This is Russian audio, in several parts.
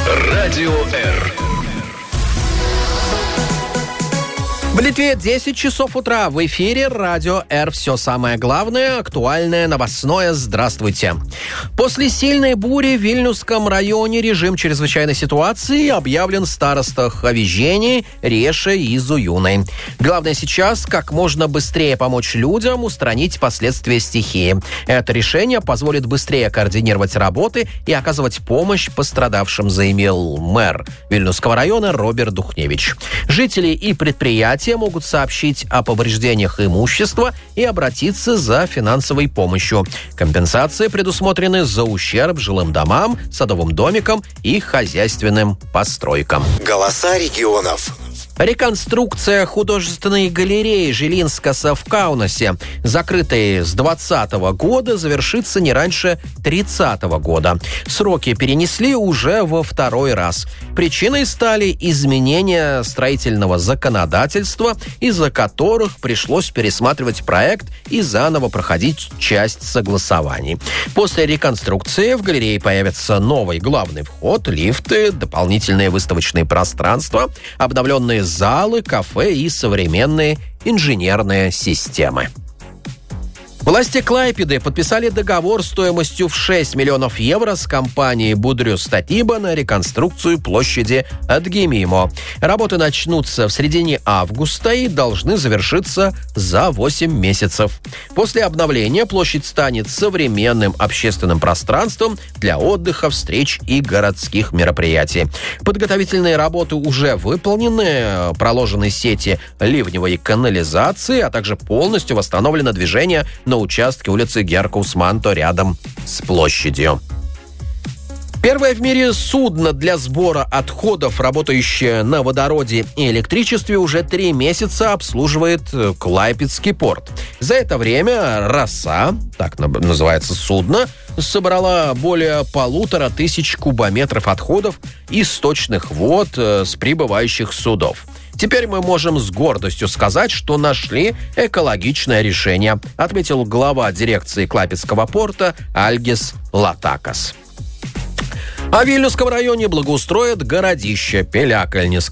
Радио Р. В Литве 10 часов утра. В эфире Радио Р. Все самое главное, актуальное, новостное. Здравствуйте. После сильной бури в Вильнюсском районе режим чрезвычайной ситуации объявлен в старостах Авижени, Реше и Зуюны. Главное сейчас как можно быстрее помочь людям устранить последствия стихии. Это решение позволит быстрее координировать работы и оказывать помощь пострадавшим, заявил мэр Вильнюсского района Роберт Духневич. Жители и предприятия могут сообщить о повреждениях имущества и обратиться за финансовой помощью. Компенсации предусмотрены за ущерб жилым домам, садовым домикам и хозяйственным постройкам. Голоса регионов. Реконструкция художественной галереи Жилинскаса в Каунасе, закрытой с 2020 года, завершится не раньше 30 года. Сроки перенесли уже во второй раз. Причиной стали изменения строительного законодательства, из-за которых пришлось пересматривать проект и заново проходить часть согласований. После реконструкции в галерее появится новый главный вход, лифты, дополнительные выставочные пространства, обновленные залы, кафе и современные инженерные системы. Власти Клайпеды подписали договор стоимостью в 6 миллионов евро с компанией Будрю Статиба на реконструкцию площади Атгемимо. Работы начнутся в середине августа и должны завершиться за 8 месяцев. После обновления площадь станет современным общественным пространством для отдыха, встреч и городских мероприятий. Подготовительные работы уже выполнены, проложены сети ливневой канализации, а также полностью восстановлено движение на участке улицы Геркаус-Манто рядом с площадью. Первое в мире судно для сбора отходов, работающее на водороде и электричестве, уже 3 месяца обслуживает Клайпедский порт. За это время «Роса», так называется судно, собрала более 1500 кубометров отходов из сточных вод с прибывающих судов. Теперь мы можем с гордостью сказать, что нашли экологичное решение, отметил глава дирекции Клайпедского порта Альгис Латакас. А в Вильнюсском районе благоустроят городище Пелякальнис,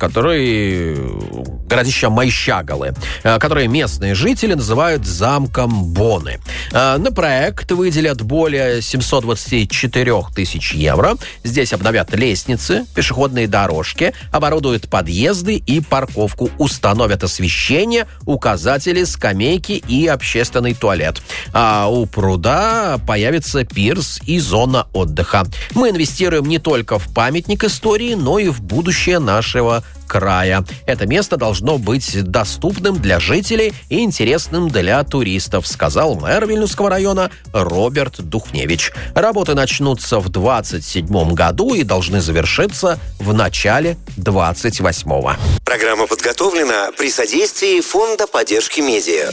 городище Майщагалы, которое местные жители называют замком Боны. На проект выделят более 724 тысяч евро. Здесь обновят лестницы, пешеходные дорожки, оборудуют подъезды и парковку, установят освещение, указатели, скамейки и общественный туалет. А у пруда появится пирс и зона отдыха. Мы инвестируем не только в памятник истории, но и в будущее нашего края. Это место должно быть доступным для жителей и интересным для туристов, сказал мэр Вильнюсского района Роберт Духневич. Работы начнутся в 2027 году и должны завершиться в начале 2028. Программа подготовлена при содействии Фонда поддержки медиа.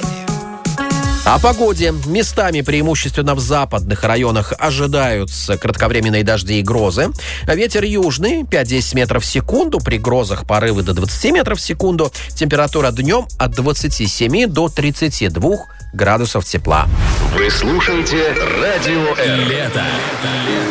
О погоде. Местами, преимущественно в западных районах, ожидаются кратковременные дожди и грозы. Ветер южный 5-10 метров в секунду. При грозах порывы до 20 метров в секунду. Температура днем от 27 до 32 градусов тепла. Вы слушаете Радио Р. Лето.